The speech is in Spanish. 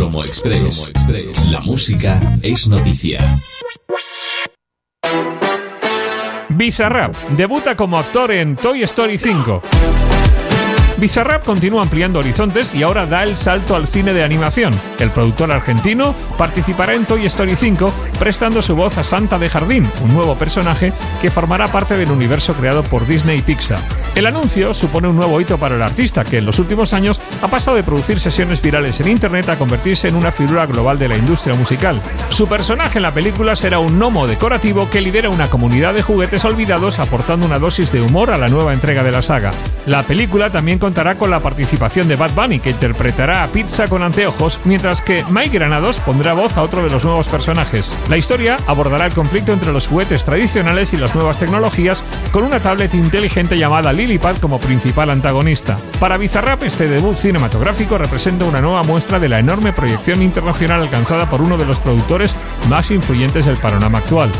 Promo Express. La música es noticia. Bizarrap debuta como actor en Toy Story 5. Bizarrap continúa ampliando horizontes y ahora da el salto al cine de animación. El productor argentino participará en Toy Story 5 prestando su voz a Santa de Jardín, un nuevo personaje que formará parte del universo creado por Disney y Pixar. El anuncio supone un nuevo hito para el artista, que en los últimos años ha pasado de producir sesiones virales en internet a convertirse en una figura global de la industria musical. Su personaje en la película será un gnomo decorativo que lidera una comunidad de juguetes olvidados, aportando una dosis de humor a la nueva entrega de la saga. La película también contará con la participación de Bad Bunny, que interpretará a Pizza con anteojos, mientras que Mike Granados pondrá voz a otro de los nuevos personajes. La historia abordará el conflicto entre los juguetes tradicionales y las nuevas tecnologías, con una tablet inteligente llamada Lilipad como principal antagonista. Para Bizarrap, este debut cinematográfico representa una nueva muestra de la enorme proyección internacional alcanzada por uno de los productores más influyentes del panorama actual.